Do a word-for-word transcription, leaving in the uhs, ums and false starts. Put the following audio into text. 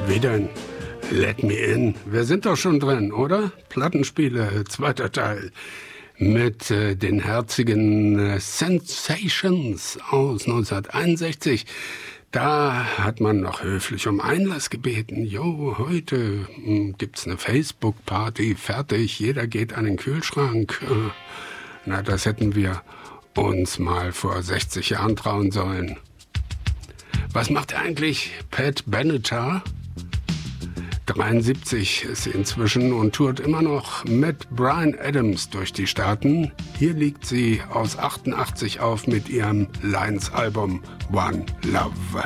Wie denn? Let Me In. Wir sind doch schon drin, oder? Plattenspiele, zweiter Teil. Mit äh, den herzigen äh, Sensations aus neunzehnhunderteinundsechzig. Da hat man noch höflich um Einlass gebeten. Jo, heute hm, gibt's eine Facebook-Party, fertig, jeder geht an den Kühlschrank. Äh, na, das hätten wir uns mal vor sechzig Jahren trauen sollen. Was macht eigentlich Pat Benatar? dreiundsiebzig ist sie inzwischen und tourt immer noch mit Bryan Adams durch die Staaten. Hier liegt sie aus achtundachtzig auf mit ihrem Lions-Album One Love.